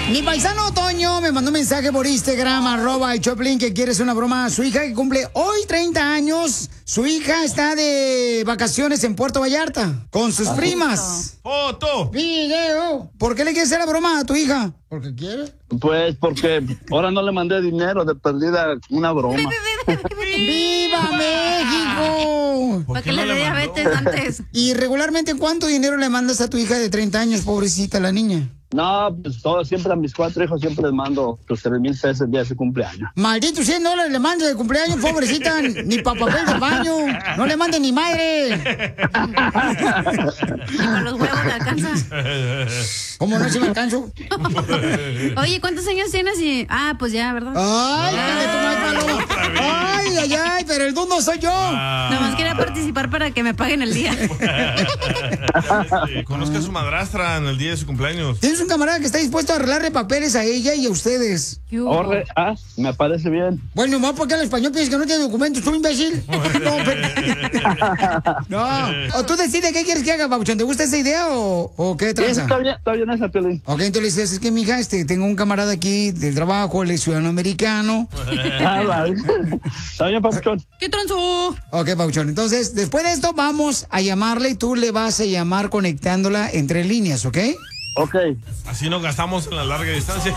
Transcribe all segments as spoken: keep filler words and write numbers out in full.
Mi paisano Toño me mandó un mensaje por Instagram, arroba el Choplin, que quiere hacer una broma a su hija que cumple hoy treinta años. Su hija está de vacaciones en Puerto Vallarta con sus primas. ¡Foto! ¡Video! ¿Por qué le quieres hacer la broma a tu hija? ¿Porque quiere? Pues porque ahora no le mandé dinero, de perdida una broma. ¡Viva México! Para que le dé diabetes antes. ¿Y regularmente cuánto dinero le mandas a tu hija de treinta años, pobrecita la niña? No, pues todo, siempre a mis cuatro hijos siempre les mando tus tres mil pesos el día de su cumpleaños. Maldito cien dólares le mandas de cumpleaños, pobrecita, ni pa' papel de baño, no le mande ni madre. Y con los huevos le alcanza. ¿Cómo no, si me alcanzo? Oye, ¿cuántos años tienes? Y... Ah, pues ya, ¿verdad? Ay, dale tu madre, paloma. Ay, ay, ay, pero el dundo soy yo. Ah. Nomás quería participar para que me paguen el día. Sí, conozca a su madrastra en el día de su cumpleaños. Tienes un camarada que está dispuesto a arreglarle papeles a ella y a ustedes. Orre, ah, me parece bien. Bueno, más porque al español piensas que no tiene documentos, tú imbécil. No, pero... no. O tú decides qué quieres que haga, Pabuchón. ¿Te gusta esa idea o, o qué tranza? Sí, está bien, está bien esa, Piolín. Ok, entonces le dices, es que mija, este, tengo un camarada aquí del trabajo, él es ciudadano americano. Ah, vale. Está bien, Pabuchón. ¿Qué tronzo? Ok, Pabuchón. Entonces, después de esto, vamos a llamarle y tú le vas a llamar conectándola entre líneas, ¿ok? Ok. Así no gastamos en la larga distancia.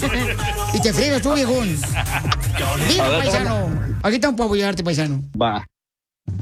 Y te friegas tú, viejón. ¡Viva, A ver, paisano! Aquí estamos para apoyarte, paisano. Va.